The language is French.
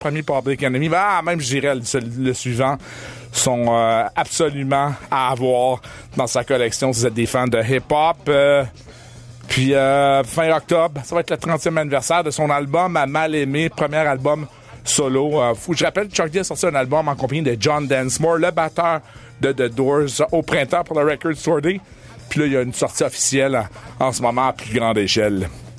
premier Public Enemy, même je dirais le suivant, sont absolument à avoir dans sa collection si vous êtes des fans de hip-hop. Puis fin octobre, ça va être le 30e anniversaire de son album à Mal aimé, premier album solo. Je rappelle, Chuck D a sorti un album en compagnie de John Densmore, le batteur de The Doors, au printemps pour le Record Store Day. Puis là, il y a une sortie officielle en ce moment à plus grande échelle.